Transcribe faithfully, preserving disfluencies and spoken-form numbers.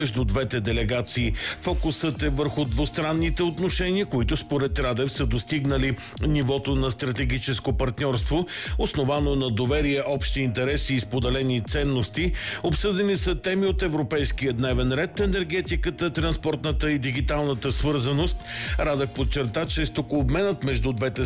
между двете делегации. Фокусът е върху двустранните отношения, които според Радев са достигнали нивото на стратегическо партньорство, основано на доверие, общи интереси и споделени ценности. Обсъдени са теми от европейския дневен ред, енергетиката, транспортната и дигиталната свързаност. Радев подчерта, че стокообменът между двете